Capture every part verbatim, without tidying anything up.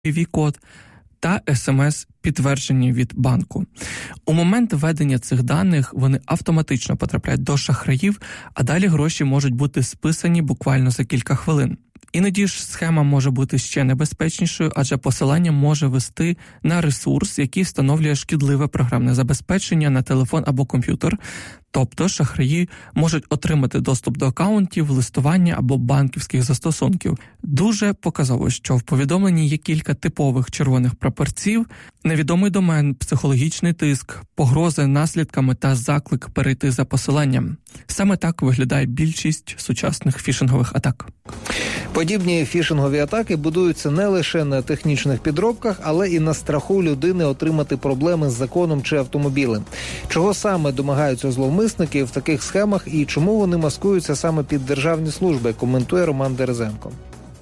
ві-код та ес ем ес-підтвердження від банку. У момент введення цих даних вони автоматично потрапляють до шахраїв, а далі гроші можуть бути списані буквально за кілька хвилин. Іноді ж схема може бути ще небезпечнішою, адже посилання може вести на ресурс, який встановлює шкідливе програмне забезпечення на телефон або комп'ютер. Тобто шахраї можуть отримати доступ до акаунтів, листування або банківських застосунків. Дуже показово, що в повідомленні є кілька типових червоних прапорців, невідомий домен, психологічний тиск, погрози наслідками та заклик перейти за посиланням. Саме так виглядає більшість сучасних фішингових атак. Подібні фішингові атаки будуються не лише на технічних підробках, але і на страху людини отримати проблеми з законом чи автомобілем. Чого саме домагаються зловмисники в таких схемах і чому вони маскуються саме під державні служби, коментує Роман Дерезенко.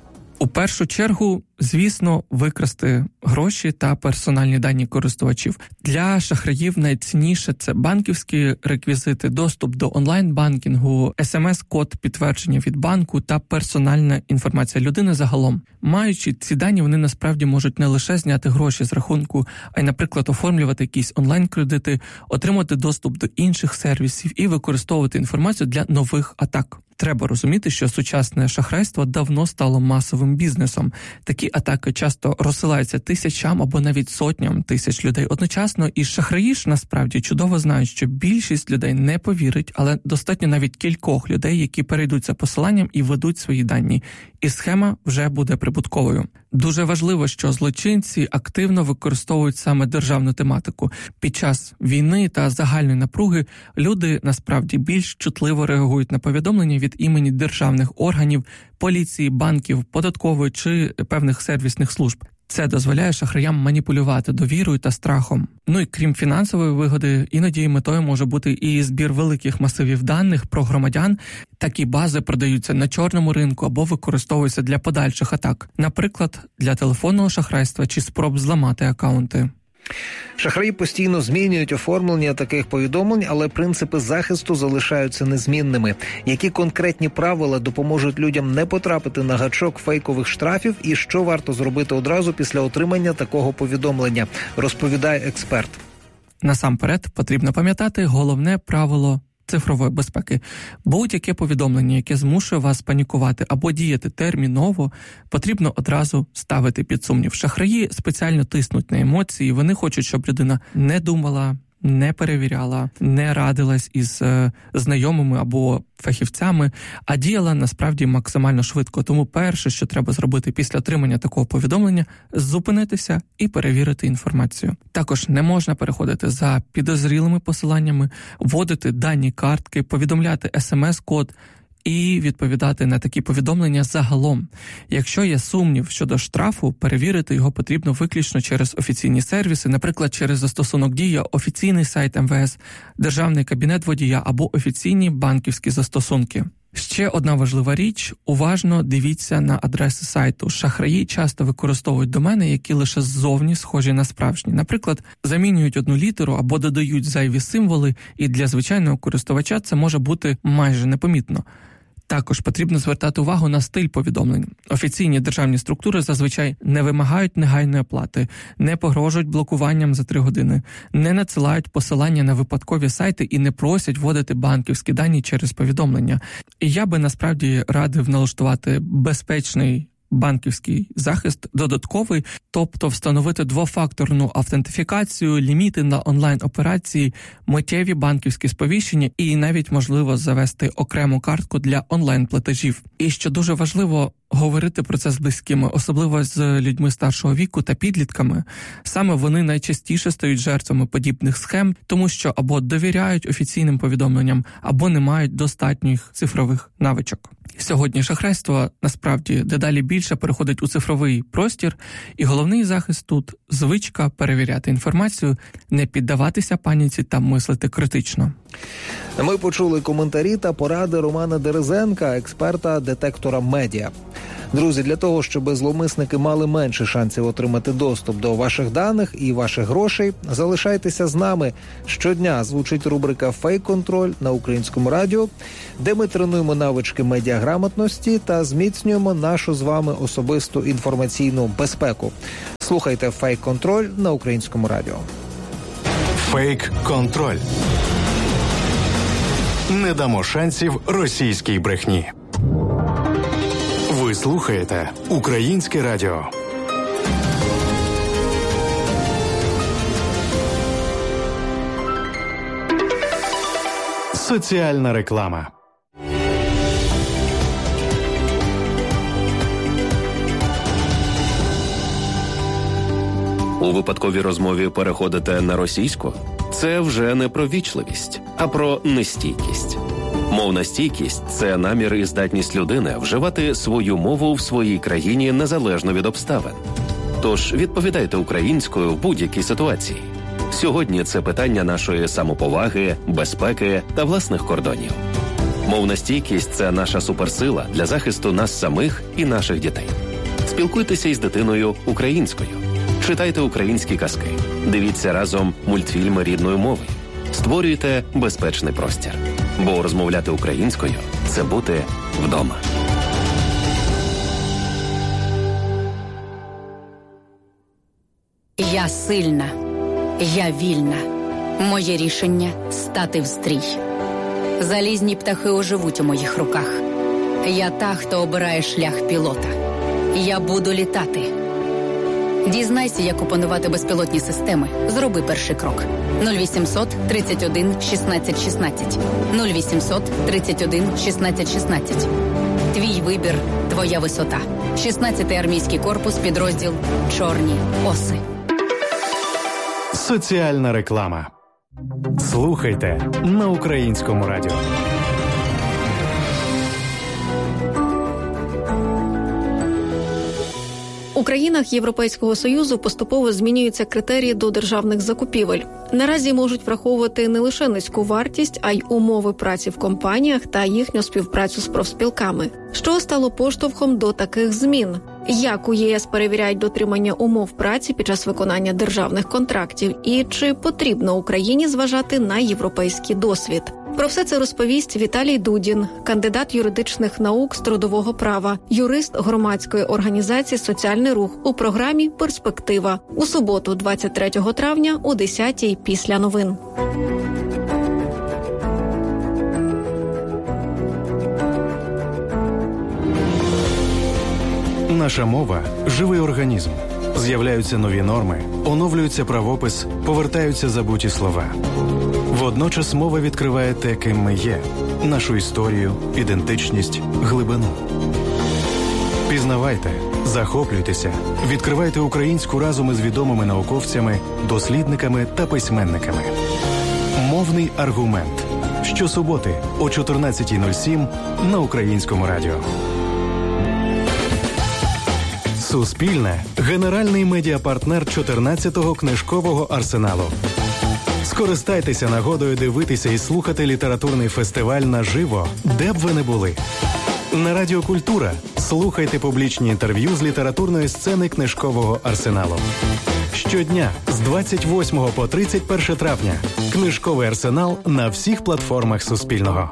У першу чергу, звісно, викрасти гроші та персональні дані користувачів. Для шахраїв найцінніше – це банківські реквізити, доступ до онлайн-банкінгу, ес ем ес-код підтвердження від банку та персональна інформація людини загалом. Маючи ці дані, вони насправді можуть не лише зняти гроші з рахунку, а й, наприклад, оформлювати якісь онлайн-кредити, отримати доступ до інших сервісів і використовувати інформацію для нових атак. Треба розуміти, що сучасне шахрайство давно стало масовим бізнесом. Такі атаки часто розсилаються тисячам або навіть сотням тисяч людей одночасно, і шахраї ж насправді чудово знають, що більшість людей не повірить, але достатньо навіть кількох людей, які перейдуть за посиланням і введуть свої дані. І схема вже буде прибутковою. Дуже важливо, що злочинці активно використовують саме державну тематику. Під час війни та загальної напруги люди насправді більш чутливо реагують на повідомлення від імені державних органів, поліції, банків, податкової чи певних сервісних служб. Це дозволяє шахраям маніпулювати довірою та страхом. Ну і крім фінансової вигоди, іноді метою може бути і збір великих масивів даних про громадян. Такі бази продаються на чорному ринку або використовуються для подальших атак. Наприклад, для телефонного шахрайства чи спроб зламати акаунти. Шахраї постійно змінюють оформлення таких повідомлень, але принципи захисту залишаються незмінними. Які конкретні правила допоможуть людям не потрапити на гачок фейкових штрафів і що варто зробити одразу після отримання такого повідомлення, розповідає експерт. Насамперед потрібно пам'ятати головне правило цифрової безпеки. Будь-яке повідомлення, яке змушує вас панікувати або діяти терміново, потрібно одразу ставити під сумнів. Шахраї спеціально тиснуть на емоції, вони хочуть, щоб людина не думала, не перевіряла, не радилась із е, знайомими або фахівцями, а діяла насправді максимально швидко. Тому перше, що треба зробити після отримання такого повідомлення – зупинитися і перевірити інформацію. Також не можна переходити за підозрілими посиланнями, вводити дані картки, повідомляти ес ем ес-код, і відповідати на такі повідомлення загалом. Якщо є сумнів щодо штрафу, перевірити його потрібно виключно через офіційні сервіси, наприклад, через застосунок «Дія», офіційний сайт ем ве ес, державний кабінет водія або офіційні банківські застосунки. Ще одна важлива річ – уважно дивіться на адреси сайту. Шахраї часто використовують домени, які лише ззовні схожі на справжні. Наприклад, замінюють одну літеру або додають зайві символи, і для звичайного користувача це може бути майже непомітно. Також потрібно звертати увагу на стиль повідомлень. Офіційні державні структури зазвичай не вимагають негайної оплати, не погрожують блокуванням за три години, не надсилають посилання на випадкові сайти і не просять вводити банківські дані через повідомлення. І я би насправді радив налаштувати безпечний банківський захист додатковий, тобто встановити двофакторну автентифікацію, ліміти на онлайн-операції, миттєві банківські сповіщення і навіть можливо завести окрему картку для онлайн-платежів. І що дуже важливо, говорити про це з близькими, особливо з людьми старшого віку та підлітками. Саме вони найчастіше стають жертвами подібних схем, тому що або довіряють офіційним повідомленням, або не мають достатніх цифрових навичок. Сьогодні шахрайство, насправді, дедалі більше переходить у цифровий простір, і головний захист тут – звичка перевіряти інформацію, не піддаватися паніці та мислити критично. Ми почули коментарі та поради Романа Дерезенка, експерта детектора медіа. Друзі, для того, щоб зловмисники мали менше шансів отримати доступ до ваших даних і ваших грошей, залишайтеся з нами. Щодня звучить рубрика «Фейк-контроль» на Українському радіо, де ми тренуємо навички медіаграмотності та зміцнюємо нашу з вами особисту інформаційну безпеку. Слухайте «Фейк-контроль» на Українському радіо. Фейк-контроль. Не дамо шансів російській брехні. Ви слухаєте Українське радіо. Соціальна реклама. У випадковій розмові переходите на російську? Це вже не про вічливість, а про нестійкість. Мовна стійкість – це намір і здатність людини вживати свою мову в своїй країні незалежно від обставин. Тож відповідайте українською в будь-якій ситуації. Сьогодні це питання нашої самоповаги, безпеки та власних кордонів. Мовна стійкість – це наша суперсила для захисту нас самих і наших дітей. Спілкуйтеся із дитиною українською. Читайте українські казки. Дивіться разом мультфільми рідною мовою. Створюйте безпечний простір. Бо розмовляти українською – це бути вдома. Я сильна. Я вільна. Моє рішення – стати в стрій. Залізні птахи оживуть у моїх руках. Я та, хто обирає шлях пілота. Я буду літати. Дізнайся, як опанувати безпілотні системи. Зроби перший крок. нуль вісімсот тридцять один шістнадцять шістнадцять. нуль вісімсот тридцять один шістнадцять шістнадцять. Твій вибір – твоя висота. шістнадцятий армійський корпус, підрозділ «Чорні оси». Соціальна реклама. Слухайте на Українському радіо. У країнах Європейського Союзу поступово змінюються критерії до державних закупівель. Наразі можуть враховувати не лише низьку вартість, а й умови праці в компаніях та їхню співпрацю з профспілками. Що стало поштовхом до таких змін? Як у ЄС перевіряють дотримання умов праці під час виконання державних контрактів? І чи потрібно Україні зважати на європейський досвід? Про все це розповість Віталій Дудін, кандидат юридичних наук з трудового права, юрист громадської організації «Соціальний рух» у програмі «Перспектива» у суботу, двадцять третього травня о десятій після новин. Наша мова – живий організм. З'являються нові норми, оновлюється правопис, повертаються забуті слова. Водночас мова відкриває те, ким ми є – нашу історію, ідентичність, глибину. Пізнавайте, захоплюйтеся, відкривайте українську разом із відомими науковцями, дослідниками та письменниками. Мовний аргумент. Щосуботи о чотирнадцятій нуль сім на Українському радіо. Суспільне – генеральний медіапартнер чотирнадцятого книжкового арсеналу. Скористайтеся нагодою дивитися і слухати літературний фестиваль наживо, де б ви не були. На Радіо Культура слухайте публічні інтерв'ю з літературної сцени книжкового арсеналу. Щодня з двадцять восьмого по тридцять перше травня книжковий арсенал на всіх платформах Суспільного.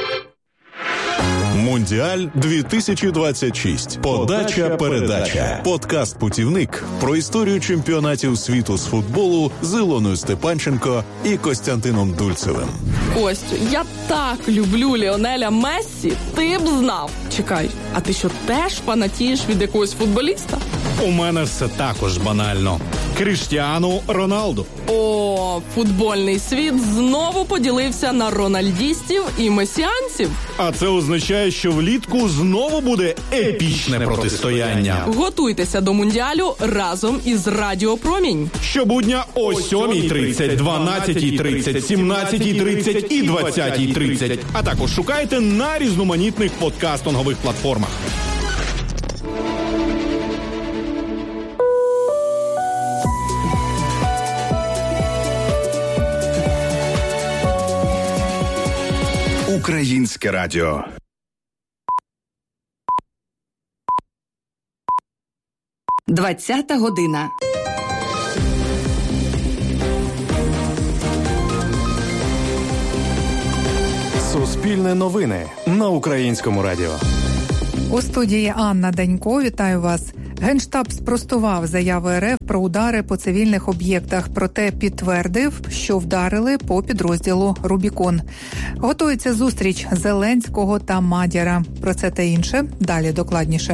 Мундіаль дві тисячі двадцять шість. Подача-передача. Подкаст-путівник про історію чемпіонатів світу з футболу з Ілоною Степанченко і Костянтином Дульцевим. Костю, я так люблю Ліонеля Мессі, ти б знав. Чекай, а ти що теж фанатієш від якогось футболіста? У мене все також банально. Кріштіану Роналду. О, футбольний світ знову поділився на рональдістів і месіанців. А це означає, що влітку знову буде епічне протистояння. Готуйтеся до Мундіалю разом із Радіо Промінь. Щобудня о сьомій тридцять, дванадцятій тридцять, сімнадцятій тридцять і двадцятій тридцять. А також шукайте на різноманітних подкастингових платформах. Українське радіо. Двадцята година. Суспільне новини на Українському радіо. У студії Анна Данько. Вітаю вас. Генштаб спростував заяви РФ про удари по цивільних об'єктах, проте підтвердив, що вдарили по підрозділу «Рубікон». Готується зустріч Зеленського та Мадяра. Про це та інше далі докладніше.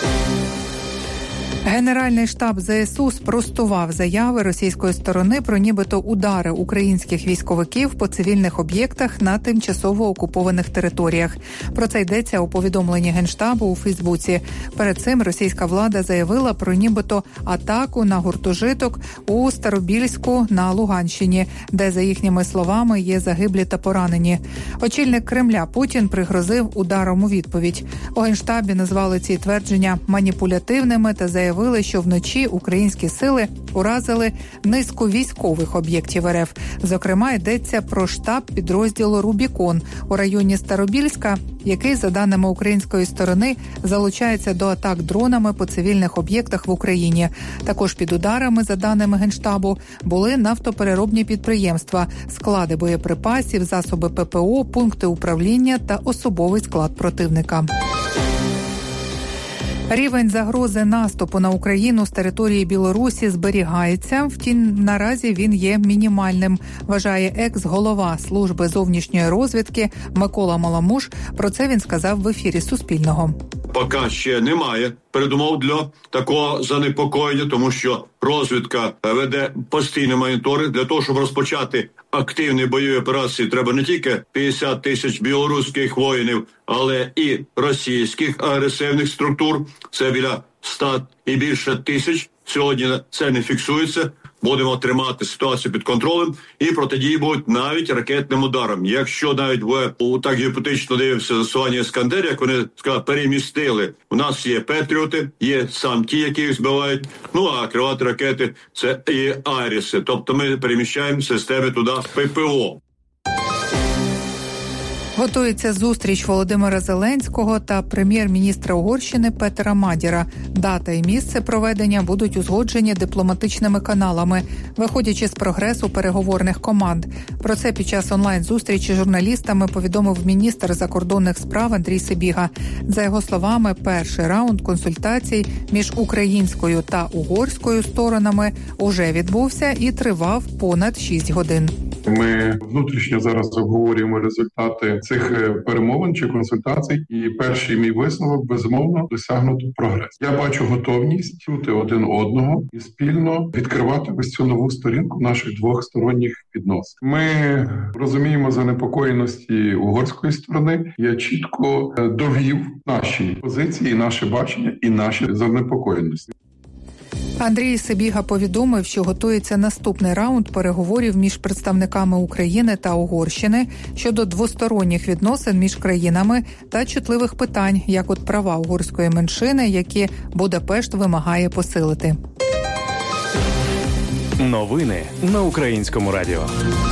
Генеральний штаб ЗСУ спростував заяви російської сторони про нібито удари українських військовиків по цивільних об'єктах на тимчасово окупованих територіях. Про це йдеться у повідомленні Генштабу у Фейсбуці. Перед цим російська влада заявила про нібито атаку на гуртожиток у Старобільську на Луганщині, де, за їхніми словами, є загиблі та поранені. Очільник Кремля Путін пригрозив ударом у відповідь. У Генштабі назвали ці твердження маніпулятивними та заявили, Заявили, що вночі українські сили уразили низку військових об'єктів РФ. Зокрема, йдеться про штаб підрозділу «Рубікон» у районі Старобільська, який, за даними української сторони, залучається до атак дронами по цивільних об'єктах в Україні. Також під ударами, за даними Генштабу, були нафтопереробні підприємства, склади боєприпасів, засоби ППО, пункти управління та особовий склад противника. Рівень загрози наступу на Україну з території Білорусі зберігається, втім наразі він є мінімальним, вважає екс-голова служби зовнішньої розвідки Микола Маламуш. Про це він сказав в ефірі Суспільного. Поки ще немає передумов для такого занепокоєння, тому що розвідка веде постійний моніторинг. Для того, щоб розпочати активні бойові операції, треба не тільки п'ятдесят тисяч білоруських воїнів, але і російських агресивних структур. Це біля ста і більше тисяч. Сьогодні це не фіксується. Будемо тримати ситуацію під контролем і протидії будуть навіть ракетним ударом. Якщо навіть ви так гіпотетично дивимося засування «Іскандер», як вони сказали, перемістили. У нас є «Петріоти», є сам ті, які їх збивають. Ну, а крилаті ракети – це і «Айріси». Тобто ми переміщаємо системи туди ППО. Готується зустріч Володимира Зеленського та прем'єр-міністра Угорщини Петера Мадяра. Дата і місце проведення будуть узгоджені дипломатичними каналами, виходячи з прогресу переговорних команд. Про це під час онлайн-зустрічі з журналістами повідомив міністр закордонних справ Андрій Сибіга. За його словами, перший раунд консультацій між українською та угорською сторонами уже відбувся і тривав понад шість годин. Ми внутрішньо зараз обговорюємо результати цих перемовин чи консультацій, і перший мій висновок, безумовно, досягнуто прогрес. Я бачу готовність чути один одного і спільно відкривати ось цю нову сторінку наших двосторонніх відносин. Ми розуміємо занепокоєності угорської сторони. Я чітко довів наші позиції, наше бачення і наші занепокоєності. Андрій Сибіга повідомив, що готується наступний раунд переговорів між представниками України та Угорщини щодо двосторонніх відносин між країнами та чутливих питань, як от права угорської меншини, які Будапешт вимагає посилити. Новини на Українському радіо.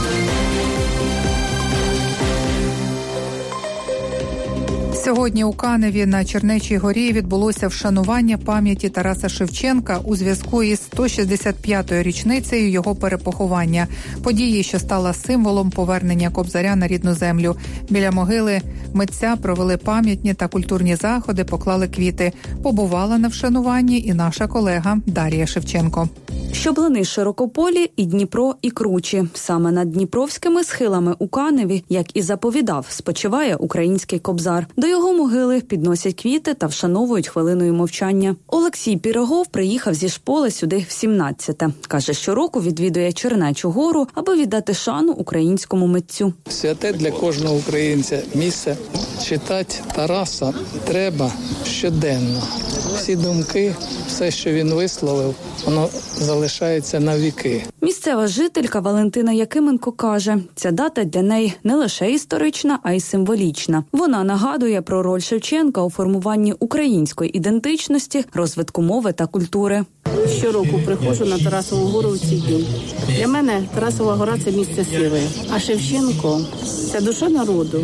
Сьогодні у Каневі на Чернечій горі відбулося вшанування пам'яті Тараса Шевченка у зв'язку із сто шістдесят п'ятою річницею його перепоховання. Події, що стала символом повернення Кобзаря на рідну землю. Біля могили митця провели пам'ятні та культурні заходи, поклали квіти. Побувала на вшануванні і наша колега Дар'я Шевченко. Щоблини широкополі і Дніпро, і кручі. Саме над дніпровськими схилами у Каневі, як і заповідав, спочиває український Кобзар. До його могили підносять квіти та вшановують хвилиною мовчання. Олексій Пірогов приїхав зі Шполи сюди в сімнадцяте. Каже, щороку відвідує Чернечу гору, аби віддати шану українському митцю. Святе для кожного українця місце. Читати Тараса треба щоденно. Всі думки, все, що він висловив, воно залишається на віки. Місцева жителька Валентина Якименко каже, ця дата для неї не лише історична, а й символічна. Вона нагадує про роль Шевченка у формуванні української ідентичності, розвитку мови та культури. Щороку приходжу на Тарасову гору у цій дні. Для мене Тарасова гора – це місце сили. А Шевченко – це душа народу,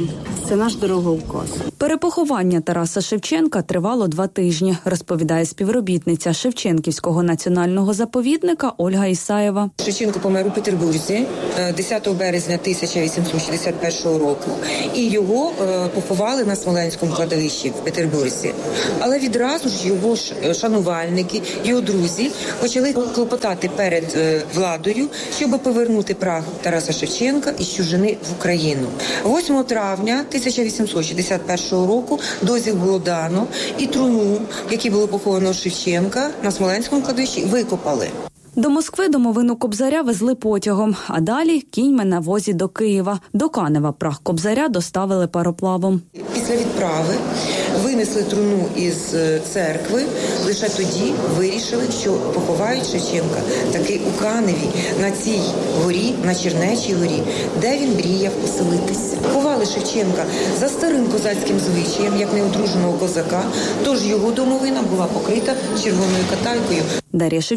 Це наш дороговказ. Перепоховання Тараса Шевченка тривало два тижні, розповідає співробітниця Шевченківського національного заповідника Ольга Ісаєва. Шевченко помер у Петербурзі десятого березня тисяча вісімсот шістдесят першого року. І його поховали на Смоленському кладовищі в Петербурзі. Але відразу ж його шанувальники, його друзі почали клопотати перед владою, щоб повернути прах Тараса Шевченка із чужини в Україну. восьмого травня тисяча вісімсот шістдесят першого року дозвіл було дано, і труну, в якій було поховано Шевченка, на Смоленському кладовищі викопали. До Москви домовину Кобзаря везли потягом, а далі кіньми на возі до Києва. До Канева прах Кобзаря доставили пароплавом. Після відправи винесли труну із церкви, лише тоді вирішили, що поховають Шевченка таки у Каневі, на цій горі, на Чернечій горі, де він мріяв оселитися. Ховали Шевченка за старим козацьким звичаєм, як неодруженого козака, тож його домовина була покрита червоною катайкою. Дар'я Шев...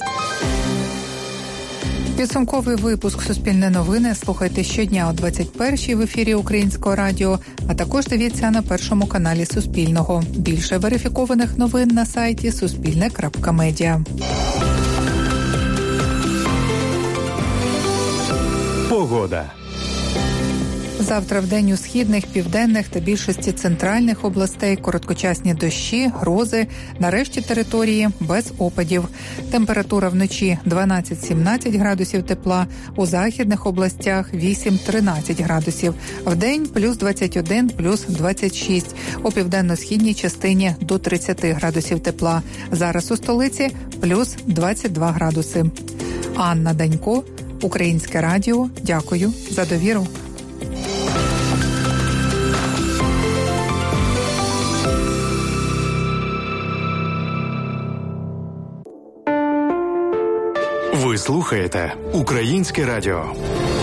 Підсумковий випуск «Суспільне новини» слухайте щодня о двадцять першій в ефірі Українського радіо, а також дивіться на першому каналі Суспільного. Більше верифікованих новин на сайті суспільне крапка медіа. Погода. Завтра вдень у східних, південних та більшості центральних областей короткочасні дощі, грози, нарешті території без опадів. Температура вночі дванадцять-сімнадцять градусів тепла, у західних областях вісім-тринадцять градусів. Вдень плюс двадцять один, плюс двадцять шість. У південно-східній частині до тридцять градусів тепла. Зараз у столиці плюс двадцять два градуси. Анна Данько, Українське радіо. Дякую за довіру. Ви слухаєте Українське радіо.